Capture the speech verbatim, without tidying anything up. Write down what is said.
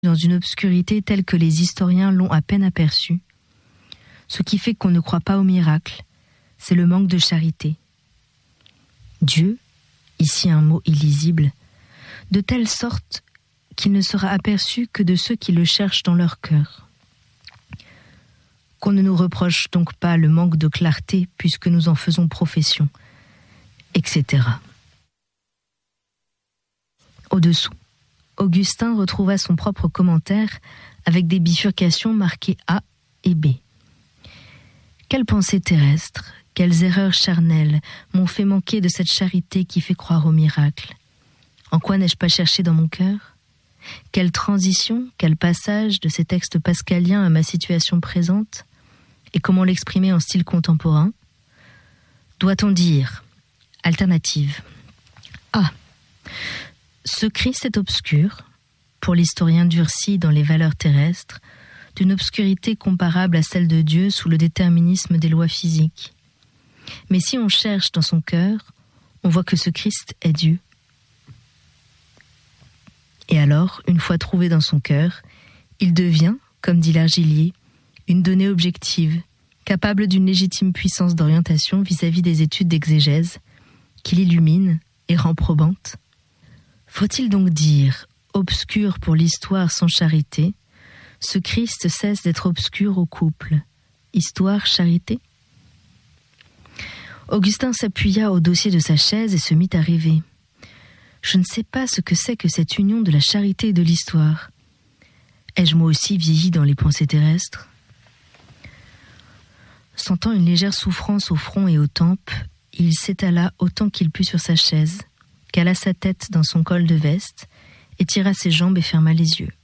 dans une obscurité telle que les historiens l'ont à peine aperçue. Ce qui fait qu'on ne croit pas au miracle, c'est le manque de charité. Dieu, ici un mot illisible, de telle sorte qu'il ne sera aperçu que de ceux qui le cherchent dans leur cœur. Qu'on ne nous reproche donc pas le manque de clarté puisque nous en faisons profession, et cetera. Au-dessous, Augustin retrouva son propre commentaire avec des bifurcations marquées A et B. Quelles pensées terrestres, quelles erreurs charnelles m'ont fait manquer de cette charité qui fait croire au miracle. En quoi n'ai-je pas cherché dans mon cœur ? Quelle transition, quel passage de ces textes pascaliens à ma situation présente ? Et comment l'exprimer en style contemporain ? Doit-on dire ? Alternative. A. Ce Christ est obscur, pour l'historien durci dans les valeurs terrestres, d'une obscurité comparable à celle de Dieu sous le déterminisme des lois physiques. Mais si on cherche dans son cœur, on voit que ce Christ est Dieu. Et alors, une fois trouvé dans son cœur, il devient, comme dit l'Argilier, une donnée objective, capable d'une légitime puissance d'orientation vis-à-vis des études d'exégèse, qui l'illumine et rend probante. Faut-il donc dire, obscur pour l'histoire sans charité, ce Christ cesse d'être obscur au couple, histoire-charité ? Augustin s'appuya au dossier de sa chaise et se mit à rêver. Je ne sais pas ce que c'est que cette union de la charité et de l'histoire. Ai-je moi aussi vieilli dans les pensées terrestres ? Sentant une légère souffrance au front et aux tempes, il s'étala autant qu'il put sur sa chaise, cala sa tête dans son col de veste, étira ses jambes et ferma les yeux.